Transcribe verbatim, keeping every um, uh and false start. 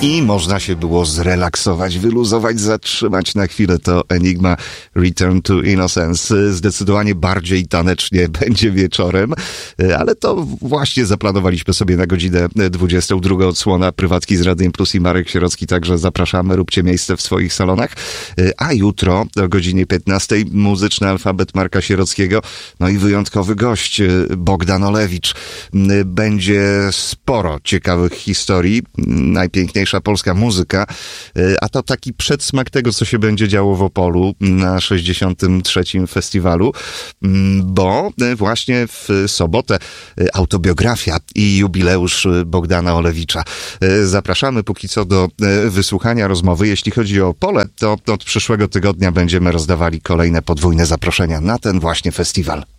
i można się było zrelaksować, wyluzować, zatrzymać na chwilę. To Enigma Return to Innocence. Zdecydowanie bardziej tanecznie będzie wieczorem, ale to właśnie zaplanowaliśmy sobie na godzinę dwudziestą. Druga odsłona Prywatki z Radiem Plus i Marek Sierocki, także zapraszamy, róbcie miejsce w swoich salonach. A jutro o godzinie piętnastej muzyczny alfabet Marka Sierockiego, no i wyjątkowy gość Bogdan Olewicz. Będzie sporo ciekawych historii, najpiękniejsza polska muzyka, a to taki przedsmak tego, co się będzie działo w Opolu na sześćdziesiątym trzecim festiwalu, bo właśnie w sobotę autobiografia i jubileusz Bogdana Olewicza. Zapraszamy póki co do wysłuchania rozmowy. Jeśli chodzi o Opole, to od przyszłego tygodnia będziemy rozdawali kolejne podwójne zaproszenia na ten właśnie festiwal.